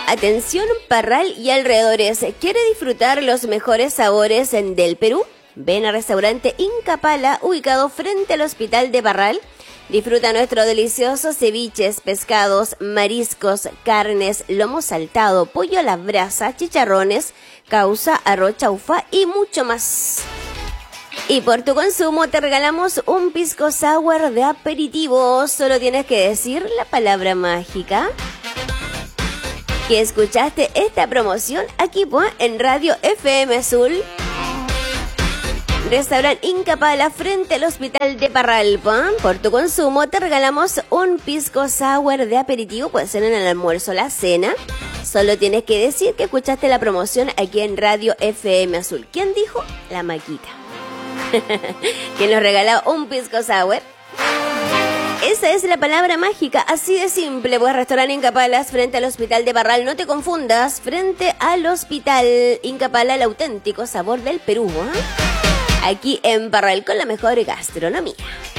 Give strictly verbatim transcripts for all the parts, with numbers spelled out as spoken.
Atención Parral y alrededores, ¿quiere disfrutar los mejores sabores en del Perú? Ven al restaurante Inca Pala, ubicado frente al Hospital de Parral. Disfruta nuestros deliciosos ceviches, pescados, mariscos, carnes, lomo saltado, pollo a la brasa, chicharrones, causa, arroz chaufa y mucho más. Y por tu consumo te regalamos un pisco sour de aperitivo. Solo tienes que decir la palabra mágica que escuchaste esta promoción aquí pues, en Radio F M Azul. Restaurante Inca Pala frente al Hospital de Parral. Por tu consumo te regalamos un pisco sour de aperitivo. Puede ser en el almuerzo o la cena. Solo tienes que decir que escuchaste la promoción aquí en Radio F M Azul. ¿Quién dijo? La Maquita. Que nos regaló un pisco sour. Esa es la palabra mágica, así de simple. Pues restaurante Inca Pala frente al Hospital de Parral. No te confundas, frente al Hospital Inca Pala, el auténtico sabor del Perú, ¿eh? Aquí en Parral con la mejor gastronomía.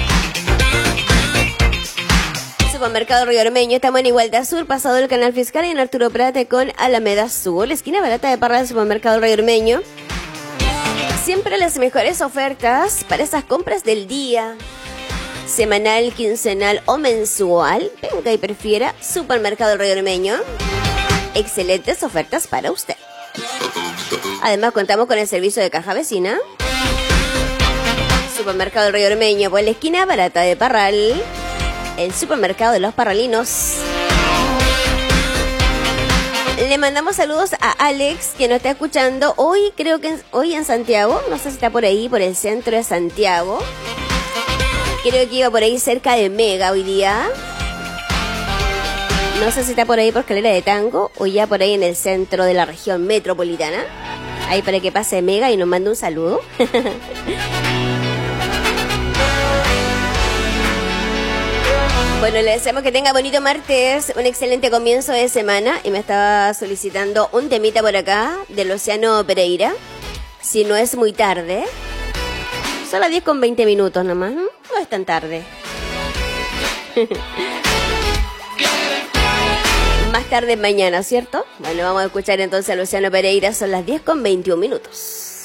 Supermercado Río Ormeño, estamos en Igualdad Sur, pasado el Canal Fiscal y en Arturo Prate con Alameda Sur, la esquina barata de Parral, Supermercado Río Ormeño. Siempre las mejores ofertas para esas compras del día, semanal, quincenal o mensual. Venga y prefiera Supermercado Río Ormeño. Excelentes ofertas para usted. Además contamos con el servicio de caja vecina. Supermercado del Río Ormeño, por la esquina barata de Parral, el supermercado de los parralinos. Le mandamos saludos a Alex, que nos está escuchando hoy, creo que hoy en Santiago, no sé si está por ahí, por el centro de Santiago. Creo que iba por ahí cerca de Mega hoy día. No sé si está por ahí por Escalera de Tango o ya por ahí en el centro de la región metropolitana. Ahí para que pase Mega y nos mande un saludo. Bueno, le deseamos que tenga bonito martes, un excelente comienzo de semana. Y me estaba solicitando un temita por acá del Luciano Pereira. Si no es muy tarde. Son las diez con veinte minutos nomás, ¿no? No es tan tarde. Más tarde mañana, ¿cierto? Bueno, vamos a escuchar entonces a Luciano Pereira. Son las diez con veintiún minutos.